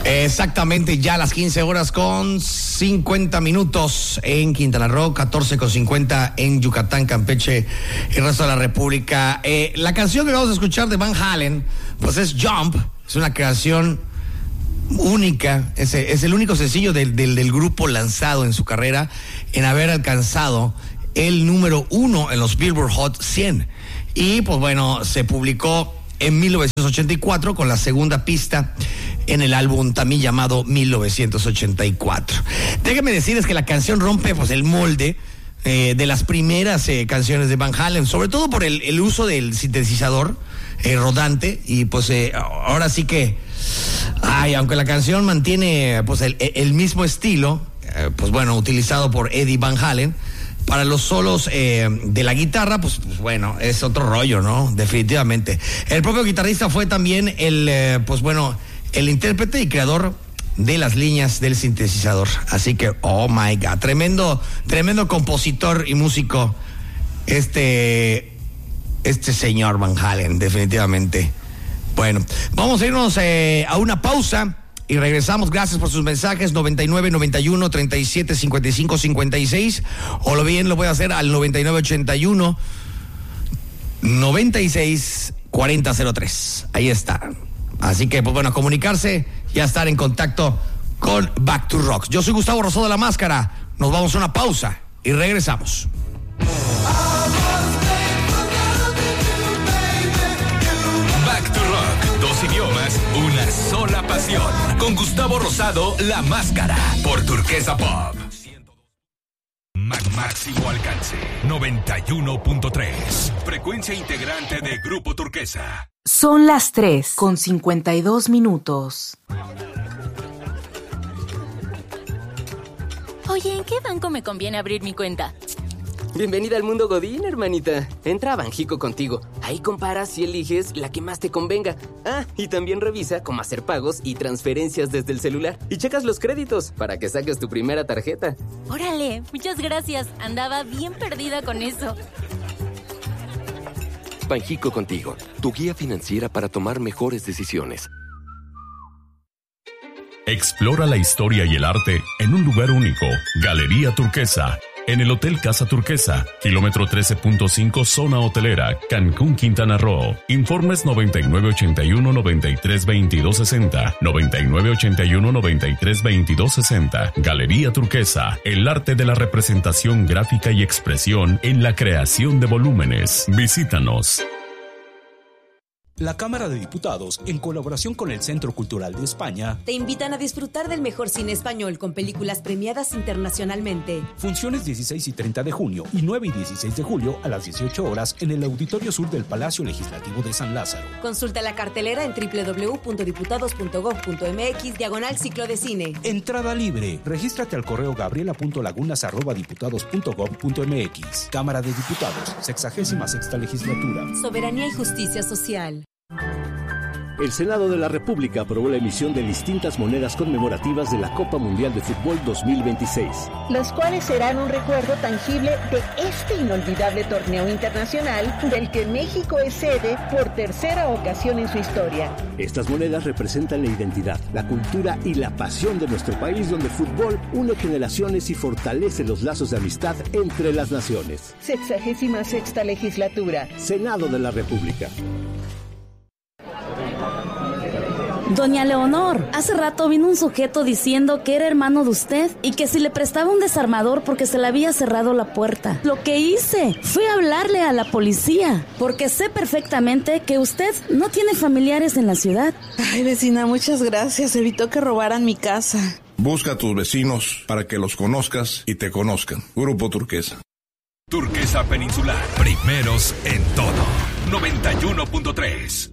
Exactamente, ya a las 15 horas con 50 minutos en Quintana Roo, 14 con 50 en Yucatán, Campeche y el resto de la República. La canción que vamos a escuchar de Van Halen, pues es Jump, es una creación única, es el único sencillo del grupo lanzado en su carrera en haber alcanzado el número 1 en los Billboard Hot 100. Y pues bueno, se publicó en 1984 con la segunda pista en el álbum también llamado 1984. Déjenme decirles que la canción rompe pues el molde de las primeras canciones de Van Halen, sobre todo por el uso del sintetizador rodante, y pues ahora sí que aunque la canción mantiene pues el mismo estilo, pues bueno, utilizado por Eddie Van Halen para los solos de la guitarra, pues bueno, es otro rollo, ¿no? Definitivamente. El propio guitarrista fue también el intérprete y creador de las líneas del sintetizador. Así que, oh my God, tremendo compositor y músico este señor Van Halen, definitivamente. Bueno, vamos a irnos a una pausa y regresamos. Gracias por sus mensajes, 99 91 37 55 56, o lo bien lo voy a hacer al 99 81 96 40 03. Ahí está. Así que, pues bueno, a comunicarse y a estar en contacto con Back to Rock. Yo soy Gustavo Rosado de La Máscara. Nos vamos a una pausa y regresamos. Back to Rock, 2 idiomas, una sola pasión. Con Gustavo Rosado, La Máscara, por Turquesa Pop. Máximo alcance, 91.3. Frecuencia integrante de Grupo Turquesa. Son las 3 con 52 minutos. Oye, ¿en qué banco me conviene abrir mi cuenta? Bienvenida al mundo Godín, hermanita. Entra a Banjico Contigo. Ahí comparas y eliges la que más te convenga. Y también revisa cómo hacer pagos y transferencias desde el celular. Y checas los créditos para que saques tu primera tarjeta. Órale, muchas gracias. Andaba bien perdida con eso. Banjico Contigo, tu guía financiera para tomar mejores decisiones. Explora la historia y el arte en un lugar único. Galería Turquesa. En el Hotel Casa Turquesa, kilómetro 13.5, zona hotelera, Cancún, Quintana Roo. Informes 9981-932260, 9981-932260. Galería Turquesa, el arte de la representación gráfica y expresión en la creación de volúmenes. Visítanos. La Cámara de Diputados, en colaboración con el Centro Cultural de España, te invitan a disfrutar del mejor cine español con películas premiadas internacionalmente. Funciones 16 y 30 de junio y 9 y 16 de julio a las 18 horas en el Auditorio Sur del Palacio Legislativo de San Lázaro. Consulta la cartelera en www.diputados.gov.mx/ciclo de cine. Entrada libre. Regístrate al correo gabriela.lagunas@diputados.gov.mx. Cámara de Diputados, 66ª Legislatura. Soberanía y justicia social. El Senado de la República aprobó la emisión de distintas monedas conmemorativas de la Copa Mundial de Fútbol 2026. Las cuales serán un recuerdo tangible de este inolvidable torneo internacional del que México es sede por tercera ocasión en su historia. Estas monedas representan la identidad, la cultura y la pasión de nuestro país, donde el fútbol une generaciones y fortalece los lazos de amistad entre las naciones. 66ª Legislatura. Senado de la República. Doña Leonor, hace rato vino un sujeto diciendo que era hermano de usted y que si le prestaba un desarmador porque se le había cerrado la puerta. Lo que hice fue hablarle a la policía, porque sé perfectamente que usted no tiene familiares en la ciudad. Ay, vecina, muchas gracias. Evitó que robaran mi casa. Busca a tus vecinos para que los conozcas y te conozcan. Grupo Turquesa. Turquesa Peninsular, primeros en todo. 91.3.